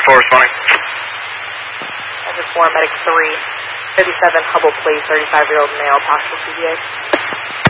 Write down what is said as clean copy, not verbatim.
4 responding. Medic 4, Medic 3, 37 Hubble, please, 35-year-old male, possible CBA.